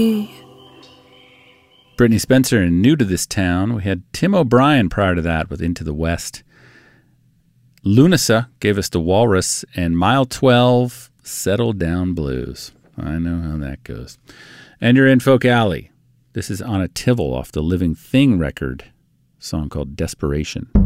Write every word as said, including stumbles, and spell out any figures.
Brittany Spencer and New to This Town. We had Tim O'Brien prior to that with Into the West. Lunasa gave us The Walrus, and Mile twelve, Settle Down Blues. I know how that goes. And you're in Folk Alley. This is Anna Tivil off the Living Thing record, a song called Desperation.